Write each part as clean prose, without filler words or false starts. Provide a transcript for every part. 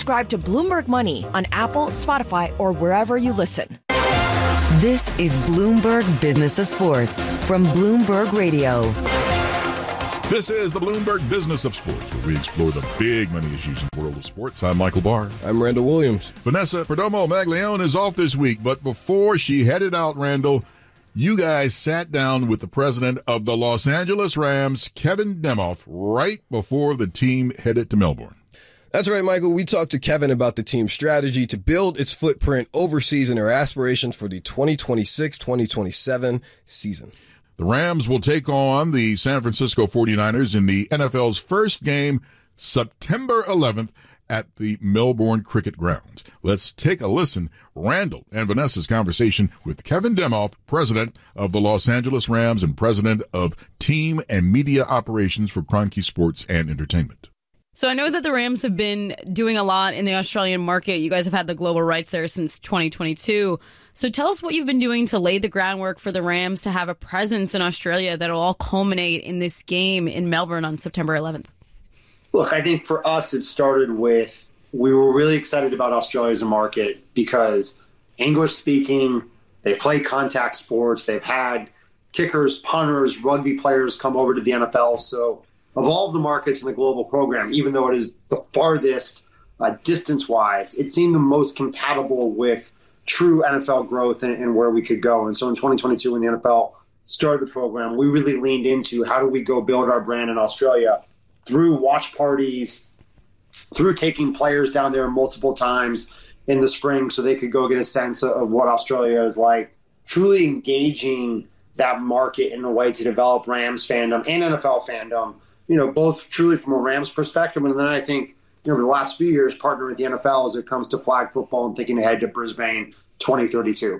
subscribe to Bloomberg Money on Apple, Spotify, or wherever you listen. This is Bloomberg Business of Sports from Bloomberg Radio. This is the Bloomberg Business of Sports, where we explore the big money issues in the world of sports. I'm Michael Barr. I'm Randall Williams. Vanessa Perdomo-Maglione is off this week, but before she headed out, Randall, you guys sat down with the president of the Los Angeles Rams, Kevin Demoff, right before the team headed to Melbourne. That's right, Michael. We talked to Kevin about the team's strategy to build its footprint overseas and their aspirations for the 2026-2027 season. The Rams will take on the San Francisco 49ers in the NFL's first game, September 11th, at the Melbourne Cricket Ground. Let's take a listen. Randall and Vanessa's conversation with Kevin Demoff, president of the Los Angeles Rams and president of team and media operations for Kroenke Sports and Entertainment. So I know that the Rams have been doing a lot in the Australian market. You guys have had the global rights there since 2022. So tell us what you've been doing to lay the groundwork for the Rams to have a presence in Australia that'll all culminate in this game in Melbourne on September 11th. Look, I think for us, it started with we were really excited about Australia as a market because English speaking, they play contact sports. They've had kickers, punters, rugby players come over to the NFL. So of all of the markets in the global program, even though it is the farthest distance-wise, it seemed the most compatible with true NFL growth and where we could go. And so in 2022, when the NFL started the program, we really leaned into how do we go build our brand in Australia through watch parties, through taking players down there multiple times in the spring so they could go get a sense of what Australia is like, truly engaging that market in a way to develop Rams fandom and NFL fandom, you know, both truly from a Rams perspective. And then I think, you know, over the last few years, partnering with the NFL as it comes to flag football and thinking ahead to Brisbane 2032.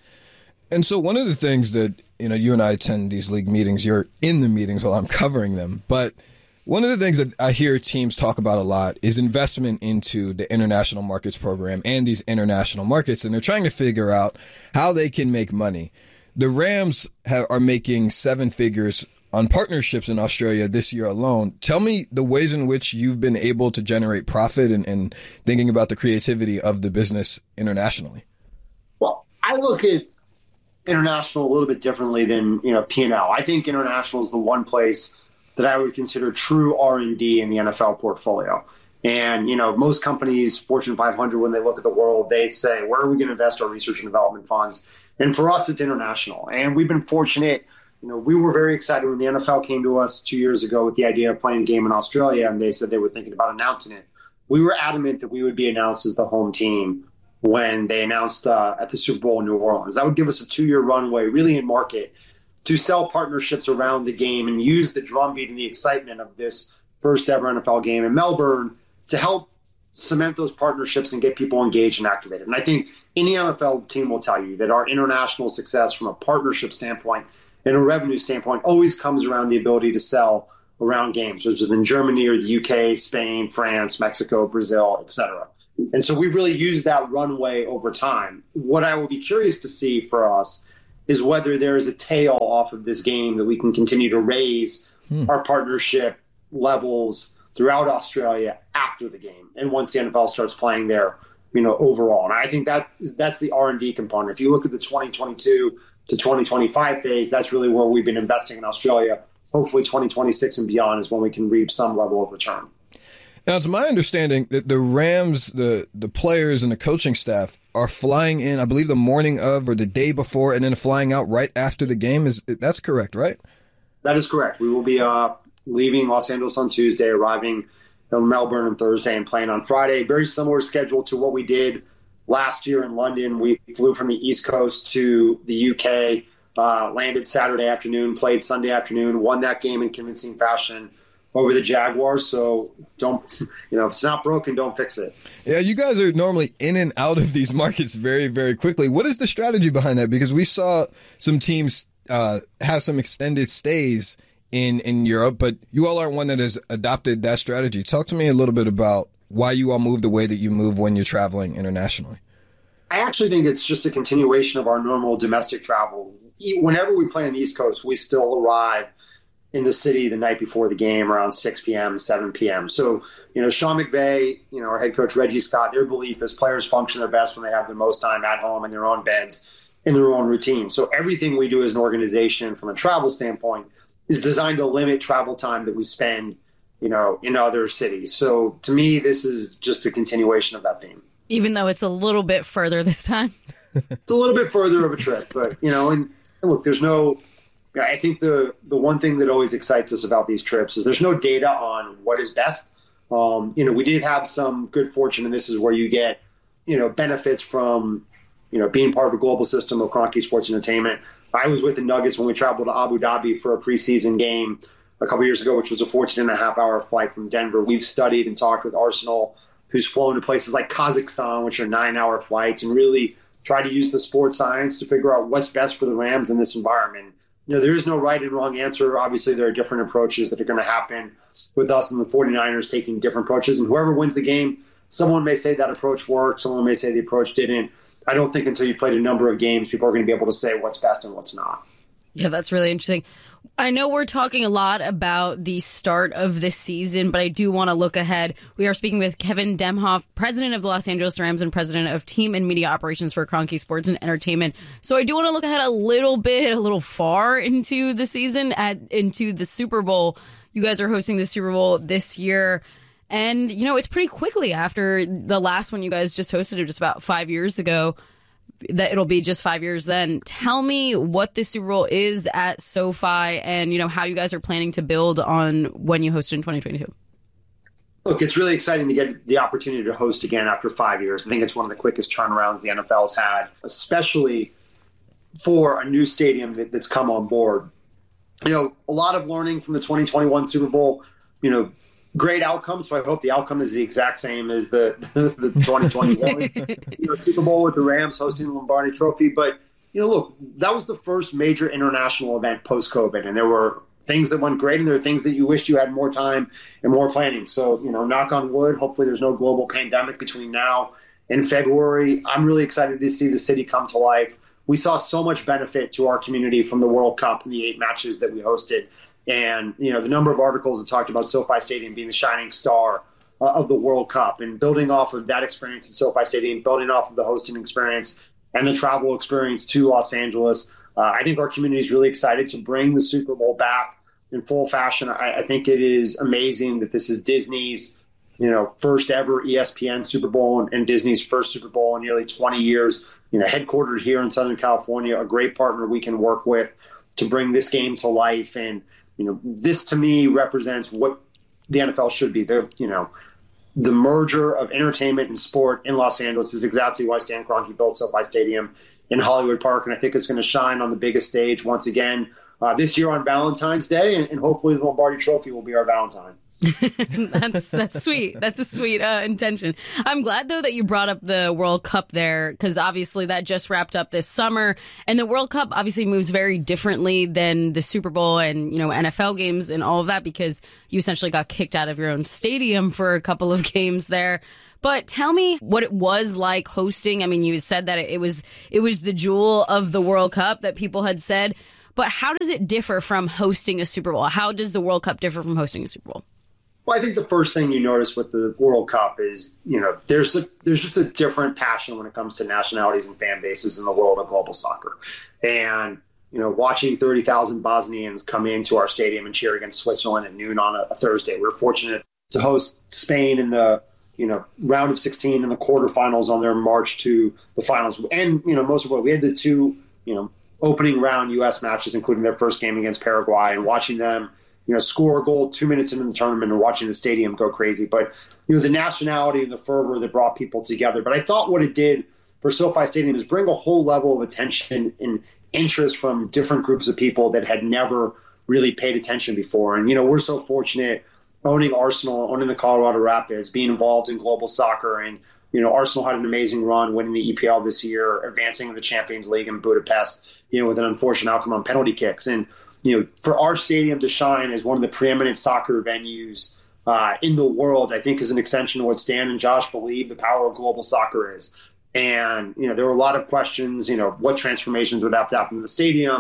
And so one of the things that, you know, you and I attend these league meetings, you're in the meetings while I'm covering them. But one of the things that I hear teams talk about a lot is investment into the international markets program and these international markets. And they're trying to figure out how they can make money. The Rams are making seven figures on partnerships in Australia this year alone. Tell me the ways in which you've been able to generate profit and thinking about the creativity of the business internationally. Well, I look at international a little bit differently than, you know, P&L. I think international is the one place that I would consider true R&D in the NFL portfolio. And, you know, most companies, Fortune 500, when they look at the world, they say, where are we going to invest our research and development funds? And for us, it's international. And we've been fortunate. You know, we were very excited when the NFL came to us 2 years ago with the idea of playing a game in Australia, and they said they were thinking about announcing it. We were adamant that we would be announced as the home team when they announced at the Super Bowl in New Orleans. That would give us a 2-year runway, really in market, to sell partnerships around the game and use the drumbeat and the excitement of this first ever NFL game in Melbourne to help cement those partnerships and get people engaged and activated. And I think any NFL team will tell you that our international success from a partnership standpoint and a revenue standpoint always comes around the ability to sell around games, which is in Germany or the UK, Spain, France, Mexico, Brazil, etc. And so we've really used that runway over time. What I will be curious to see for us is whether there is a tail off of this game that we can continue to raise our partnership levels throughout Australia after the game and once the NFL starts playing there, you know, overall. And I think that's the R&D component. If you look at the 2022 to 2025 phase, that's really where we've been investing in Australia. Hopefully 2026 and beyond is when we can reap some level of return. Now, it's my understanding that the Rams, the players and the coaching staff are flying in, I believe, the morning of or the day before and then flying out right after the game. That's correct, right? That is correct. We will be leaving Los Angeles on Tuesday, arriving in Melbourne on Thursday and playing on Friday. Very similar schedule to what we did last year in London. We flew from the East Coast to the UK, landed Saturday afternoon, played Sunday afternoon, won that game in convincing fashion over the Jaguars. So if it's not broken, don't fix it. Yeah, you guys are normally in and out of these markets very, very quickly. What is the strategy behind that? Because we saw some teams have some extended stays in Europe, but you all aren't one that has adopted that strategy. Talk to me a little bit about why you all move the way that you move when you're traveling internationally. I actually think it's just a continuation of our normal domestic travel. Whenever we play on the East Coast, we still arrive in the city the night before the game around 6 p.m., 7 p.m. So, Sean McVay, our head coach Reggie Scott, their belief is players function their best when they have the most time at home in their own beds, in their own routine. So everything we do as an organization from a travel standpoint is designed to limit travel time that we spend, in other cities. So to me, this is just a continuation of that theme. Even though it's a little bit further this time. It's a little bit further of a trip, but, and look, I think the one thing that always excites us about these trips is there's no data on what is best. We did have some good fortune, and this is where you get, benefits from, being part of a global system of Kroenke Sports Entertainment. I was with the Nuggets when we traveled to Abu Dhabi for a preseason game a couple years ago, which was a 14-and-a-half-hour flight from Denver. We've studied and talked with Arsenal, who's flown to places like Kazakhstan, which are 9-hour flights, and really try to use the sports science to figure out what's best for the Rams in this environment. There is no right and wrong answer. Obviously, there are different approaches that are going to happen with us and the 49ers taking different approaches. And whoever wins the game, someone may say that approach worked. Someone may say the approach didn't. I don't think until you've played a number of games, people are going to be able to say what's best and what's not. Yeah, that's really interesting. I know we're talking a lot about the start of this season, but I do want to look ahead. We are speaking with Kevin Demhoff, president of the Los Angeles Rams and president of team and media operations for Kroenke Sports and Entertainment. So I do want to look ahead a little far into the season, into the Super Bowl. You guys are hosting the Super Bowl this year. And, it's pretty quickly after the last one you guys just hosted it just about 5 years ago. That it'll be just 5 years then. Tell me what the Super Bowl is at SoFi and, how you guys are planning to build on when you hosted in 2022. Look, it's really exciting to get the opportunity to host again after 5 years. I think it's one of the quickest turnarounds the NFL's had, especially for a new stadium that's come on board. A lot of learning from the 2021 Super Bowl, great outcomes. So I hope the outcome is the exact same as the 2021 Super Bowl with the Rams hosting the Lombardi Trophy. But, look, that was the first major international event post-COVID. And there were things that went great and there are things that you wished you had more time and more planning. So, knock on wood, hopefully there's no global pandemic between now and February. I'm really excited to see the city come to life. We saw so much benefit to our community from the World Cup and the 8 matches that we hosted. And, the number of articles that talked about SoFi Stadium being the shining star of the World Cup, and building off of that experience at SoFi Stadium, building off of the hosting experience and the travel experience to Los Angeles. I think our community is really excited to bring the Super Bowl back in full fashion. I think it is amazing that this is Disney's, first ever ESPN Super Bowl and Disney's first Super Bowl in nearly 20 years, headquartered here in Southern California, a great partner we can work with to bring this game to life. And, this to me represents what the NFL should be. The merger of entertainment and sport in Los Angeles is exactly why Stan Kroenke built SoFi Stadium in Hollywood Park. And I think it's going to shine on the biggest stage once again this year on Valentine's Day. And hopefully the Lombardi Trophy will be our Valentine. That's sweet. That's a sweet intention. I'm glad, though, that you brought up the World Cup there, because obviously that just wrapped up this summer. And the World Cup obviously moves very differently than the Super Bowl and, NFL games and all of that, because you essentially got kicked out of your own stadium for a couple of games there. But tell me what it was like hosting. I mean, you said that it was the jewel of the World Cup that people had said. But how does it differ from hosting a Super Bowl? How does the World Cup differ from hosting a Super Bowl? Well, I think the first thing you notice with the World Cup is, there's just a different passion when it comes to nationalities and fan bases in the world of global soccer. And, watching 30,000 Bosnians come into our stadium and cheer against Switzerland at noon on a Thursday. We were fortunate to host Spain in the, round of 16 in the quarterfinals on their march to the finals. And, most of what we had the 2, opening round U.S. matches, including their first game against Paraguay, and watching them score a goal 2 minutes into the tournament and watching the stadium go crazy. But, the nationality and the fervor that brought people together. But I thought what it did for SoFi Stadium is bring a whole level of attention and interest from different groups of people that had never really paid attention before. And, we're so fortunate owning Arsenal, owning the Colorado Rapids, being involved in global soccer. And, Arsenal had an amazing run winning the EPL this year, advancing to the Champions League in Budapest, with an unfortunate outcome on penalty kicks. And, for our stadium to shine as one of the preeminent soccer venues in the world, I think is an extension of what Stan and Josh believe the power of global soccer is. And, there were a lot of questions, what transformations would have to happen to the stadium,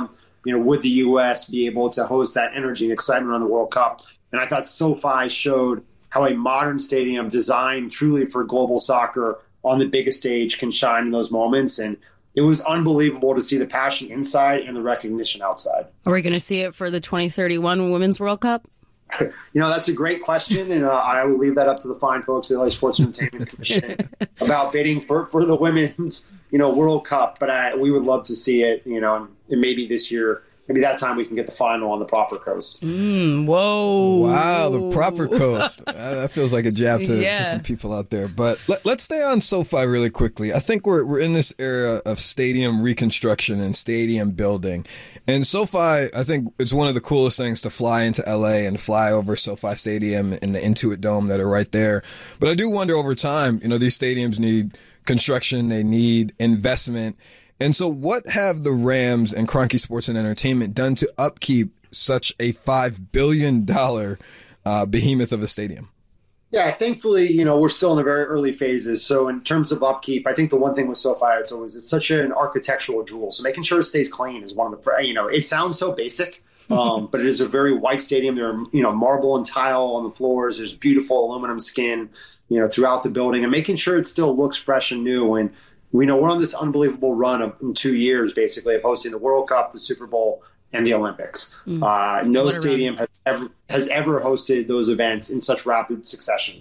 would the U.S. be able to host that energy and excitement on the World Cup? And I thought SoFi showed how a modern stadium designed truly for global soccer on the biggest stage can shine in those moments. And it was unbelievable to see the passion inside and the recognition outside. Are we going to see it for the 2031 Women's World Cup? That's a great question, and I will leave that up to the fine folks at the LA Sports Entertainment Commission about bidding for the Women's, World Cup. But we would love to see it, and maybe this year, maybe that time we can get the final on the proper coast. Whoa. Wow, the proper coast. That feels like a jab to some people out there. But let's stay on SoFi really quickly. I think we're in this era of stadium reconstruction and stadium building. And SoFi, I think it's one of the coolest things to fly into LA and fly over SoFi Stadium and the Intuit Dome that are right there. But I do wonder over time, these stadiums need construction, they need investment. And so what have the Rams and Kroenke Sports and Entertainment done to upkeep such a $5 billion behemoth of a stadium? Yeah, thankfully, we're still in the very early phases. So in terms of upkeep, I think the one thing with SoFi, it's such an architectural jewel. So making sure it stays clean is one of the, it sounds so basic, but it is a very white stadium. There are, marble and tile on the floors. There's beautiful aluminum skin, throughout the building, and making sure it still looks fresh and new. And we're on this unbelievable run in 2 years, basically, of hosting the World Cup, the Super Bowl, and the Olympics. No stadium has ever hosted those events in such rapid succession.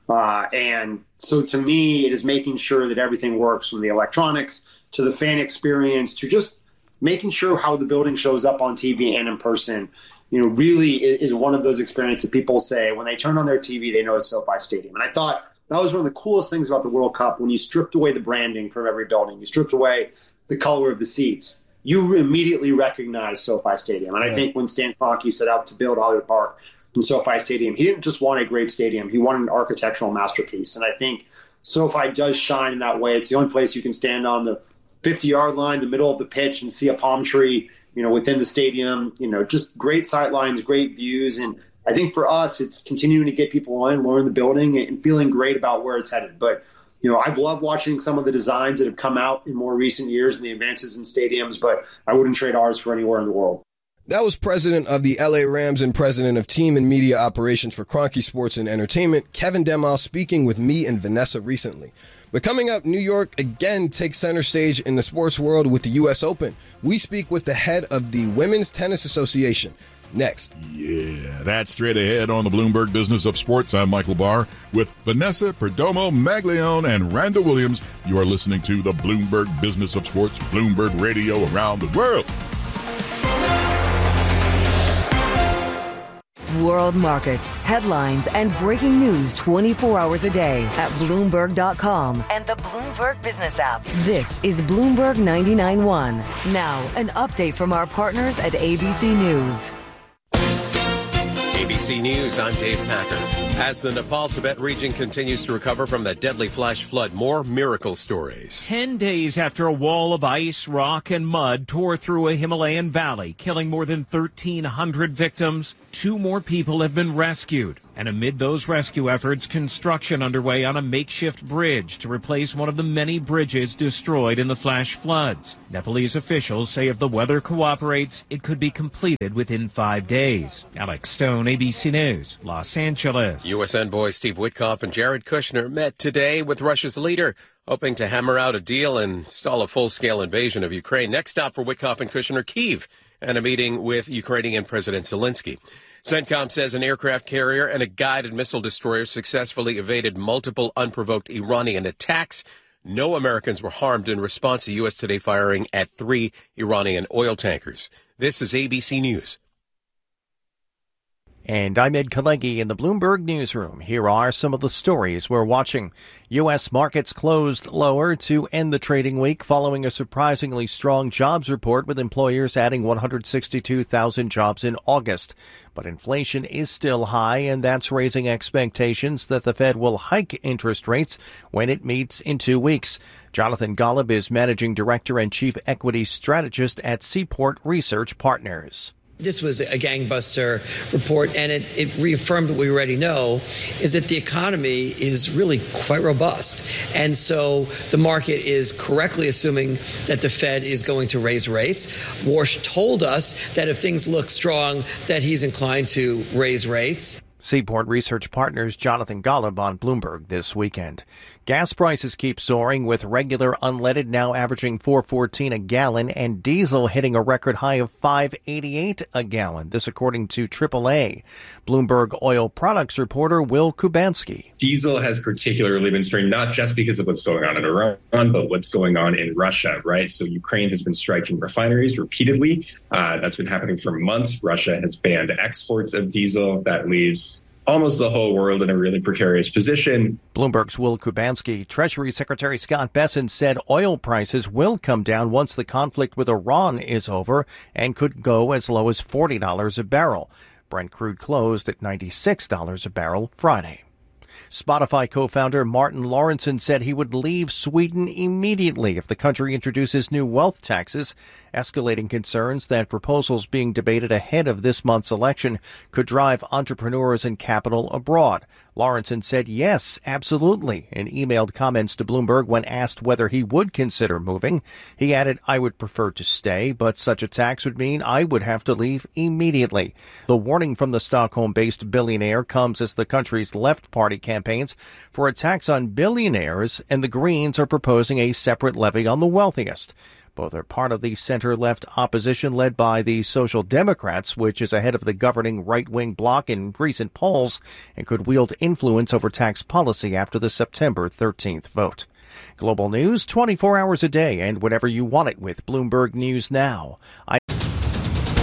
And so to me, it is making sure that everything works, from the electronics to the fan experience to just making sure how the building shows up on TV and in person, really is one of those experiences that people say when they turn on their TV, they know it's SoFi Stadium. And I thought that was one of the coolest things about the World Cup. When you stripped away the branding from every building, you stripped away the color of the seats, you immediately recognize SoFi Stadium. And I think when Stan Kroenke set out to build Hollywood Park and SoFi Stadium, he didn't just want a great stadium. He wanted an architectural masterpiece. And I think SoFi does shine in that way. It's the only place you can stand on the 50-yard line, the middle of the pitch, and see a palm tree, within the stadium. Just great sight lines, great views. And I think for us, it's continuing to get people in, learn the building, and feeling great about where it's headed. But I've loved watching some of the designs that have come out in more recent years and the advances in stadiums, but I wouldn't trade ours for anywhere in the world. That was president of the LA Rams and president of team and media operations for Kroenke Sports and Entertainment, Kevin Demas, speaking with me and Vanessa recently. But coming up, New York again takes center stage in the sports world with the U.S. Open. We speak with the head of the Women's Tennis Association. Next. Yeah, that's straight ahead on the Bloomberg Business of Sports. I'm Michael Barr with Vanessa Perdomo, Maglione, and Randall Williams. You are listening to the Bloomberg Business of Sports, Bloomberg Radio around the world. World markets, headlines, and breaking news 24 hours a day at Bloomberg.com and the Bloomberg Business app. This is Bloomberg 99.1. Now, an update from our partners at ABC News. ABC News, I'm Dave Packer. As the Nepal-Tibet region continues to recover from the deadly flash flood, more miracle stories. 10 days after a wall of ice, rock, and mud tore through a Himalayan valley, killing more than 1,300 victims, 2 more people have been rescued. And amid those rescue efforts, construction underway on a makeshift bridge to replace one of the many bridges destroyed in the flash floods. Nepalese officials say if the weather cooperates, it could be completed within 5 days. Alex Stone, ABC News, Los Angeles. U.S. envoy Steve Witkoff and Jared Kushner met today with Russia's leader, hoping to hammer out a deal and stall a full-scale invasion of Ukraine. Next stop for Witkoff and Kushner, Kyiv, and a meeting with Ukrainian President Zelensky. CENTCOM says an aircraft carrier and a guided missile destroyer successfully evaded multiple unprovoked Iranian attacks. No Americans were harmed in response to U.S. Today firing at 3 Iranian oil tankers. This is ABC News. And I'm Ed Kalegi in the Bloomberg Newsroom. Here are some of the stories we're watching. U.S. markets closed lower to end the trading week following a surprisingly strong jobs report, with employers adding 162,000 jobs in August. But inflation is still high, and that's raising expectations that the Fed will hike interest rates when it meets in 2 weeks. Jonathan Golub is Managing Director and Chief Equity Strategist at Seaport Research Partners. This was a gangbuster report, and it reaffirmed what we already know, is that the economy is really quite robust. And so the market is correctly assuming that the Fed is going to raise rates. Warsh told us that if things look strong, that he's inclined to raise rates. Seaport Research Partners' Jonathan Golub on Bloomberg this weekend. Gas prices keep soaring, with regular unleaded now averaging $4.14 a gallon and diesel hitting a record high of $5.88 a gallon. This according to AAA. Bloomberg oil products reporter Will Kubanski. Diesel has particularly been strained, not just because of what's going on in Iran, but what's going on in Russia, right? So Ukraine has been striking refineries repeatedly. That's been happening for months. Russia has banned exports of diesel. That leaves almost the whole world in a really precarious position. Bloomberg's Will Kubanski. Treasury Secretary Scott Bessent said oil prices will come down once the conflict with Iran is over and could go as low as $40 a barrel. Brent crude closed at $96 a barrel Friday. Spotify co-founder Martin Lawrenson said he would leave Sweden immediately if the country introduces new wealth taxes, escalating concerns that proposals being debated ahead of this month's election could drive entrepreneurs and capital abroad. Lawrenson said yes, absolutely, in emailed comments to Bloomberg when asked whether he would consider moving. He added, "I would prefer to stay, but such a tax would mean I would have to leave immediately." The warning from the Stockholm-based billionaire comes as the country's left party campaigns for a tax on billionaires, and the Greens are proposing a separate levy on the wealthiest. Both are part of the center-left opposition led by the Social Democrats, which is ahead of the governing right-wing bloc in recent polls and could wield influence over tax policy after the September 13th vote. Global news 24 hours a day and whenever you want it with Bloomberg News Now.